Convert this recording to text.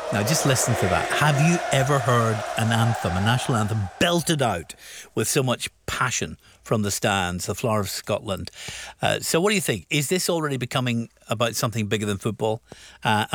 Now, just listen to that. Have you ever heard an anthem, a national anthem, belted out with so much passion from the stands, the Flower of Scotland? So what do you think? Is this already becoming about something bigger than football? And